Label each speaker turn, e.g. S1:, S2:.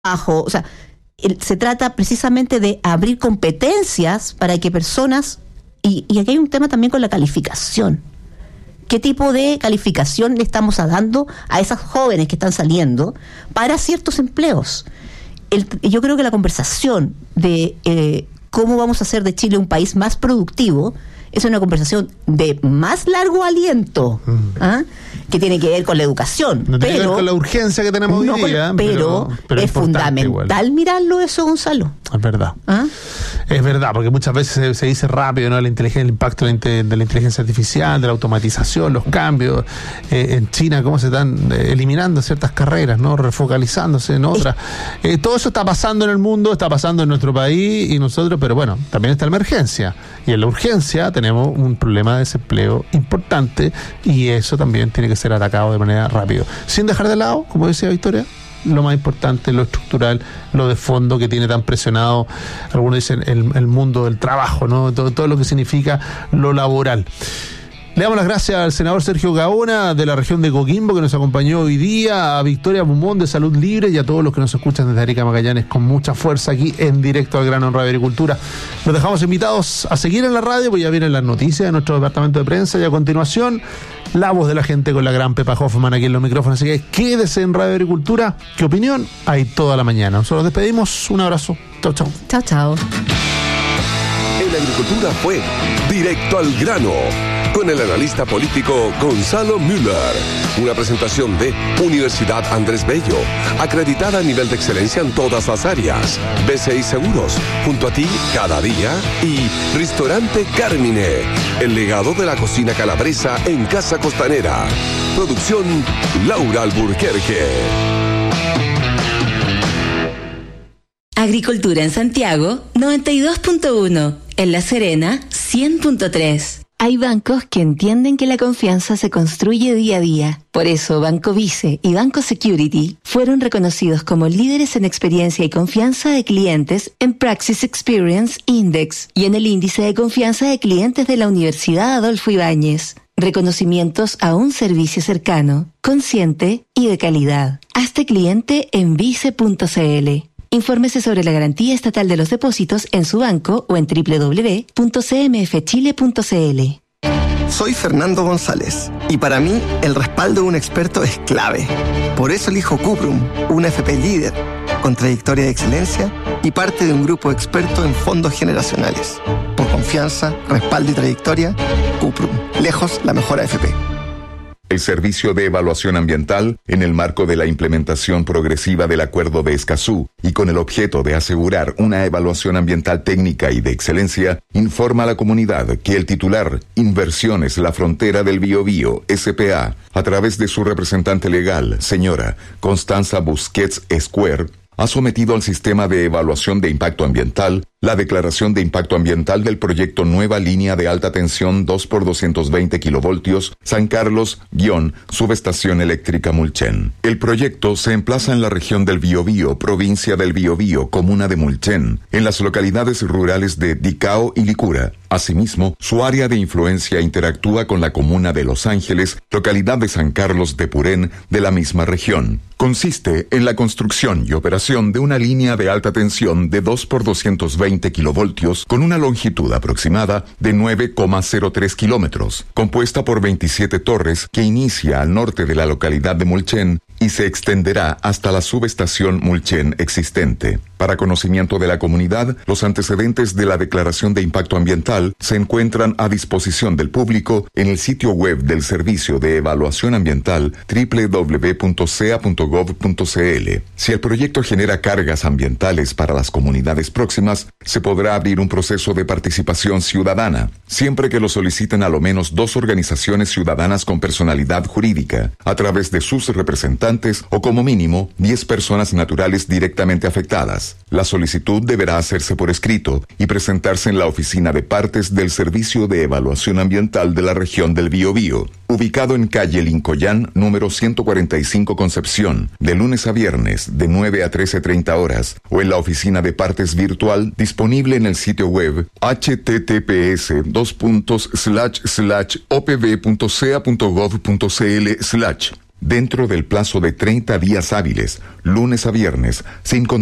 S1: O sea, se trata precisamente de abrir competencias para que personas, y aquí hay un tema también con la calificación. ¿Qué tipo de calificación le estamos dando a esas jóvenes que están saliendo para ciertos empleos? Yo creo que la conversación de cómo vamos a hacer de Chile un país más productivo es una conversación de más largo aliento, que tiene que ver con la educación.
S2: No tiene que ver con la urgencia que tenemos hoy día.
S1: Pero es fundamental igual mirarlo eso, Gonzalo.
S2: Es verdad. Es verdad, porque muchas veces se dice rápido, ¿no? El impacto de la inteligencia artificial, de la automatización, los cambios. En China, cómo se están eliminando ciertas carreras, ¿no? Refocalizándose en otras. Todo eso está pasando en el mundo, está pasando en nuestro país y nosotros, pero bueno, también está la emergencia. Y en la urgencia tenemos un problema de desempleo importante y eso también tiene que ser atacado de manera rápida. Sin dejar de lado, como decía Victoria, lo más importante, lo estructural, lo de fondo que tiene tan presionado, algunos dicen el mundo del trabajo, ¿no? Todo lo que significa lo laboral. Le damos las gracias al senador Sergio Gaona de la región de Coquimbo que nos acompañó hoy día, a Victoria Pumón de Salud Libre y a todos los que nos escuchan desde Arica Magallanes con mucha fuerza aquí en directo al grano en Radio Agricultura. Los dejamos invitados a seguir en la radio, pues ya vienen las noticias de nuestro departamento de prensa y a continuación la voz de la gente con la gran Pepa Hoffman aquí en los micrófonos. Así que quédese en Radio Agricultura. ¿Qué opinión? Hay toda la mañana. Nosotros nos despedimos. Un abrazo. Chau, chau.
S1: Chao, chao.
S3: En la agricultura fue Directo al Grano, con el analista político Gonzalo Müller. Una presentación de Universidad Andrés Bello, acreditada a nivel de excelencia en todas las áreas. BCI Seguros, junto a ti cada día. Y Ristorante Carmine, el legado de la cocina calabresa en Casa Costanera. Producción Laura Alburquerque.
S4: Agricultura en Santiago, 92.1. En La Serena, 100.3. Hay bancos que entienden que la confianza se construye día a día. Por eso, Banco Vice y Banco Security fueron reconocidos como líderes en experiencia y confianza de clientes en Praxis Experience Index y en el índice de confianza de clientes de la Universidad Adolfo Ibáñez. Reconocimientos a un servicio cercano, consciente y de calidad. Hazte cliente en vice.cl. Infórmese sobre la garantía estatal de los depósitos en su banco o en www.cmfchile.cl.
S5: Soy Fernando González y para mí el respaldo de un experto es clave. Por eso elijo Cuprum, una FP líder, con trayectoria de excelencia y parte de un grupo experto en fondos generacionales. Por confianza, respaldo y trayectoria, Cuprum, lejos la mejor AFP.
S6: El Servicio de Evaluación Ambiental, en el marco de la implementación progresiva del Acuerdo de Escazú y con el objeto de asegurar una evaluación ambiental técnica y de excelencia, informa a la comunidad que el titular Inversiones La Frontera del Biobío, S.p.A., a través de su representante legal, señora Constanza Busquets Escuer, ha sometido al Sistema de Evaluación de Impacto Ambiental la declaración de impacto ambiental del proyecto Nueva Línea de Alta Tensión 2x220 kilovoltios San Carlos-Subestación Eléctrica Mulchen. El proyecto se emplaza en la región del Biobío, provincia del Biobío, comuna de Mulchen, en las localidades rurales de Dicao y Licura. Asimismo, su área de influencia interactúa con la comuna de Los Ángeles, localidad de San Carlos de Purén, de la misma región. Consiste en la construcción y operación de una línea de alta tensión de 2x220 kilovoltios con una longitud aproximada de 9,03 kilómetros, compuesta por 27 torres que inicia al norte de la localidad de Mulchen y se extenderá hasta la subestación Mulchen existente. Para conocimiento de la comunidad, los antecedentes de la declaración de impacto ambiental se encuentran a disposición del público en el sitio web del Servicio de Evaluación Ambiental www.sea.gov.cl. Si el proyecto genera cargas ambientales para las comunidades próximas, se podrá abrir un proceso de participación ciudadana, siempre que lo soliciten a lo menos 2 organizaciones ciudadanas con personalidad jurídica, a través de sus representantes o como mínimo 10 personas naturales directamente afectadas. La solicitud deberá hacerse por escrito y presentarse en la oficina de partes del Servicio de Evaluación Ambiental de la región del Biobío, ubicado en calle Lincollán, número 145 Concepción, de lunes a viernes, de 9 a 13:30 horas, o en la oficina de partes virtual disponible en el sitio web https://opv.ca.gov.cl/. dentro del plazo de 30 días hábiles, lunes a viernes, sin